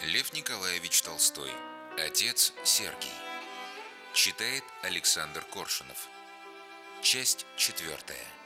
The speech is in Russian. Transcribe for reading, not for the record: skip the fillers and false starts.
Лев Николаевич Толстой. Отец Сергий. Читает Александр Коршунов. Часть 4.